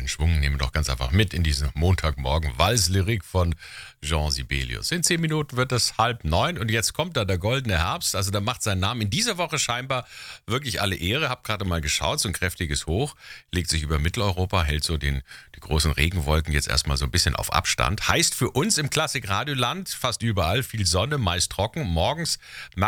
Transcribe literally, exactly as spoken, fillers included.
den Schwung nehmen wir doch ganz einfach mit in diesen Montagmorgen. Walslyrik von Jean Sibelius. In zehn Minuten wird es halb neun und jetzt kommt da der goldene Herbst. Also da macht sein Namen in dieser Woche scheinbar wirklich alle Ehre. Hab gerade mal geschaut, so ein kräftiges Hoch legt sich über Mitteleuropa, hält so den, die großen Regenwolken jetzt erstmal so ein bisschen auf Abstand. Heißt für uns im Klassik-Radioland fast überall viel Sonne, meist trocken. Morgens